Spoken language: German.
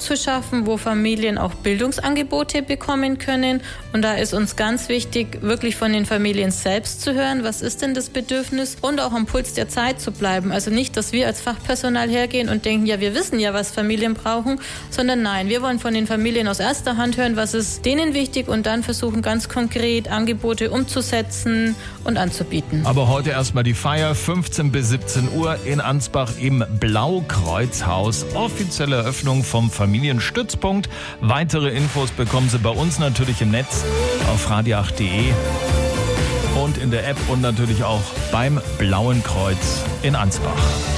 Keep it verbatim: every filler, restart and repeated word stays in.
zu schaffen, wo Familien auch Bildungsangebote bekommen können. Und da ist uns ganz wichtig, wirklich von den Familien selbst zu hören, was ist denn das Bedürfnis und auch am Puls der Zeit zu bleiben. Also nicht, dass wir als Fachpersonal hergehen und denken, ja, wir wissen ja, was Familien brauchen, sondern nein, wir wollen von den Familien aus erster Hand hören, was ist denen wichtig und dann versuchen ganz konkret Angebote umzusetzen und anzubieten. Aber heute erstmal die Feier, fünfzehn bis siebzehn Uhr in Ansbach im Blaukreuzhaus. Offizielle Eröffnung vom Familienstützpunkt. Weitere Infos bekommen Sie bei uns natürlich im Netz auf radio acht punkt de und in der App und natürlich auch beim Blauen Kreuz in Ansbach.